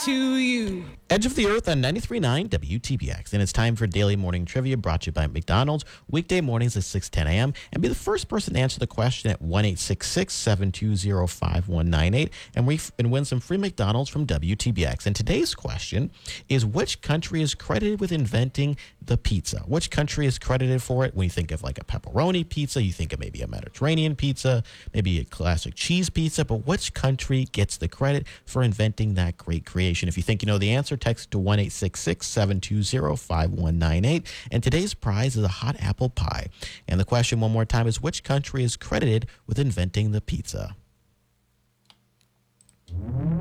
to you. Edge of the Earth on 93.9 WTBX. And it's time for Daily Morning Trivia brought to you by McDonald's. Weekday mornings at 6:10 a.m. And be the first person to answer the question at 1-866-720-5198 and win some free McDonald's from WTBX. And today's question is, which country is credited with inventing the pizza? Which country is credited for it? When you think of like a pepperoni pizza, you think of maybe a Mediterranean pizza, maybe a classic cheese pizza, but which country gets the credit for inventing that great creation? If you think you know the answer, text to 1-866-720-5198. And today's prize is a hot apple pie. And the question one more time is, which country is credited with inventing the pizza?